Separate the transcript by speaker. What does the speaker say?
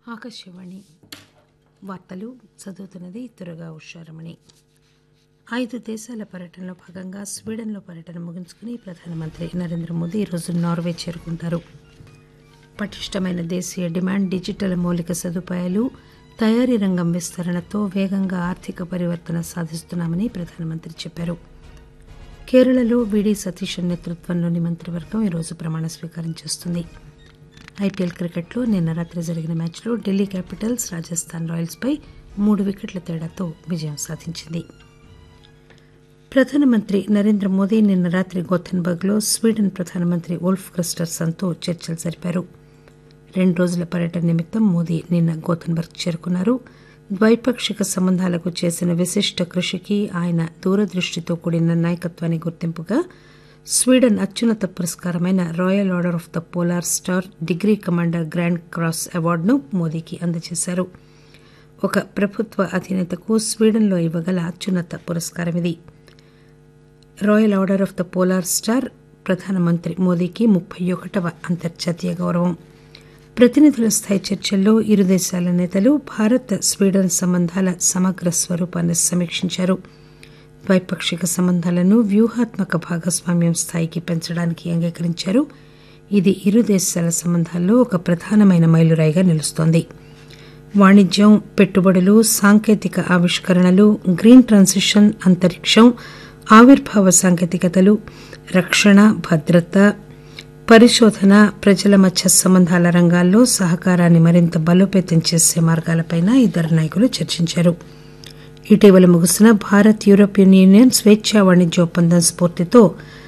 Speaker 1: ఆకాశవాణి వార్తలు చదువుతున్నది త్వరగా ఉషారమణి. 5 దేశాల పర్యటనలో భాగంగా స్వీడన్లో పర్యటన ముగించుకుని ప్రధానమంత్రి నరేంద్ర మోదీ ఈరోజు నార్వే చేరుకుంటారు. పటిష్టమైన దేశీయ డిమాండ్, డిజిటల్ మౌలిక సదుపాయాలు, తయారీ రంగం విస్తరణతో వేగంగా ఆర్థిక పరివర్తన సాధిస్తున్నామని ప్రధానమంత్రి చెప్పారు. కేరళలో వీడీ సతీశన్ నేతృత్వంలోని మంత్రివర్గం ఈరోజు ప్రమాణ స్వీకారం చేస్తుంది. ఐపీఎల్ క్రికెట్లో నిన్న రాత్రి జరిగిన మ్యాచ్లో ఢిల్లీ క్యాపిటల్స్ రాజస్థాన్ రాయల్స్పై 3 వికెట్ల తేడాతో విజయం సాధించింది. ప్రధానమంత్రి నరేంద్ర మోదీ నిన్న రాత్రి గోథెన్బర్గ్లో స్వీడన్ ప్రధానమంత్రి ఉల్ఫ్ క్రిస్టర్సన్తో చర్చలు జరిపారు. 2 రోజుల పర్యటన నిమిత్తం మోదీ నిన్న గోథెన్బర్గ్ చేరుకున్నారు. ద్వైపాక్షిక సంబంధాలకు చేసిన విశిష్ట కృషికి, ఆయన దూరదృష్టితో కూడిన నాయకత్వానికి గుర్తింపుగా స్వీడన్ అత్యున్నత పురస్కారమైన royal order of the polar star degree commander grand cross అవార్డును మోదీకి అందజేశారు. ఒక ప్రభుత్వ అధినేతకు స్వీడన్లో ఇవ్వగల అత్యున్నత పురస్కారం ఇది. Royal order of the polar star ప్రధానమంత్రి మోదీకి 31వ అంతర్జాతీయ గౌరవం. ప్రతినిధుల స్థాయి చర్చల్లో ఇరు దేశాల నేతలు భారత్ స్వీడన్ సంబంధాల సమగ్ర స్వరూపాన్ని సమీక్షించారు. ద్వైపాక్షిక సంబంధాలను వ్యూహాత్మక భాగస్వామ్యం స్థాయికి పెంచడానికి అంగీకరించారు. ఇది ఇరు దేశాల సంబంధాల్లో ఒక ప్రధానమైన మైలురాయిగా నిలుస్తోంది. వాణిజ్యం, పెట్టుబడులు, సాంకేతిక ఆవిష్కరణలు, గ్రీన్ ట్రాన్సిషన్, అంతరిక్షం, ఆవిర్భావ సాంకేతికతలు, రక్షణ, భద్రత, పరిశోధన, ప్రజల మధ్య సంబంధాల రంగాల్లో సహకారాన్ని మరింత బలోపేతం చేసే మార్గాలపై ఇద్దరు నాయకులు చర్చించారు. ఇటీవల ముగిసిన భారత్ యూరోపియన్ యూనియన్ స్వేచ్ఛా వాణిజ్య ఒప్పందం స్ఫూర్తితో